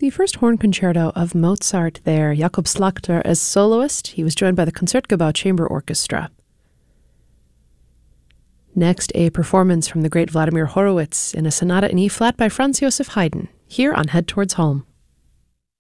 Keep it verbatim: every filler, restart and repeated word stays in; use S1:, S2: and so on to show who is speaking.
S1: The first horn concerto of Mozart there, Jakob Slachter as soloist. He was joined by the Concertgebouw Chamber Orchestra. Next, a performance from the great Vladimir Horowitz in a sonata in E-flat by Franz Joseph Haydn, here on Head Towards Home.